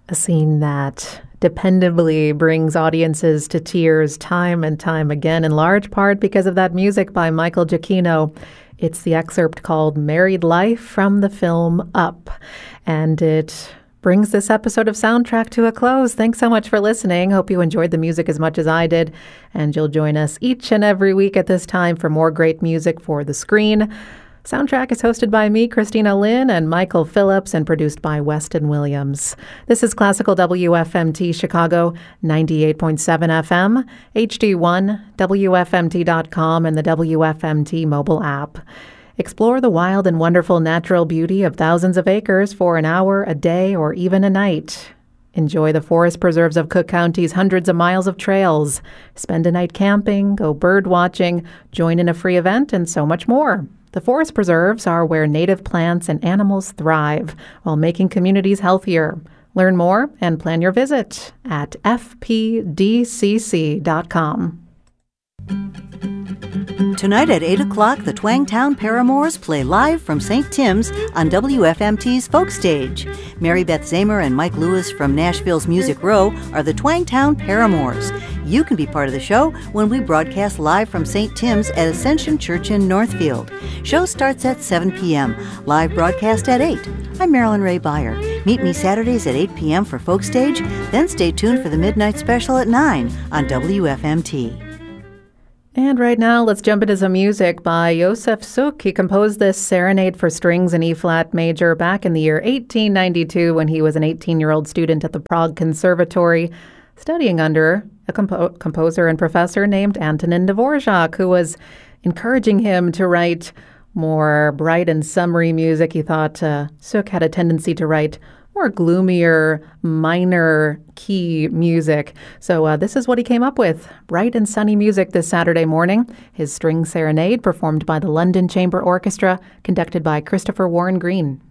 A scene that dependably brings audiences to tears time and time again, in large part because of that music by Michael Giacchino. It's the excerpt called Married Life from the film Up. And it brings this episode of Soundtrack to a close. Thanks so much for listening. Hope you enjoyed the music as much as I did. And you'll join us each and every week at this time for more great music for the screen. Soundtrack is hosted by me, Christina Lynn, and Michael Phillips, and produced by Weston Williams. This is Classical WFMT Chicago, 98.7 FM, HD1, WFMT.com, and the WFMT mobile app. Explore the wild and wonderful natural beauty of thousands of acres for an hour, a day, or even a night. Enjoy the forest preserves of Cook County's hundreds of miles of trails. Spend a night camping, go bird watching, join in a free event, and so much more. The forest preserves are where native plants and animals thrive while making communities healthier. Learn more and plan your visit at fpdcc.com. Tonight at 8 o'clock, the Twangtown Paramours play live from St. Tim's on WFMT's Folk Stage. Mary Beth Zamer and Mike Lewis from Nashville's Music Row are the Twangtown Paramours. You can be part of the show when we broadcast live from St. Tim's at Ascension Church in Northfield. Show starts at 7 p.m., live broadcast at 8. I'm Marilyn Ray Beyer. Meet me Saturdays at 8 p.m. for Folk Stage, then stay tuned for the Midnight Special at 9 on WFMT. And right now, let's jump into some music by Josef Suk. He composed this serenade for strings in E-flat major back in the year 1892 when he was an 18-year-old student at the Prague Conservatory, studying under a composer and professor named Antonin Dvorak, who was encouraging him to write more bright and summery music. He thought Suk had a tendency to write more gloomier, minor key music. So this is what he came up with. Bright and sunny music this Saturday morning. His string serenade performed by the London Chamber Orchestra, conducted by Christopher Warren Green.